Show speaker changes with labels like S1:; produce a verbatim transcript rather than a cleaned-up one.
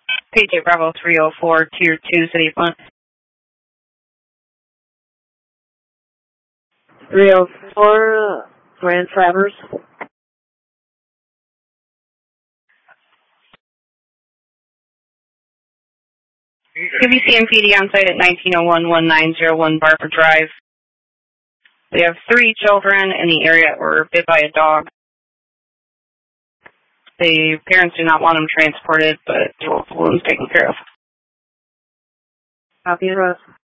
S1: P J Bravo three oh four, Tier two, City of Flint.
S2: three oh four, uh, Grand Traverse.
S1: Q B C and P D on site at nineteen oh one, nineteen oh one Barber Drive. We have three children in the area that were bit by a dog. The parents do not want them transported, but the wounds taken care of.
S2: Copy, Russ.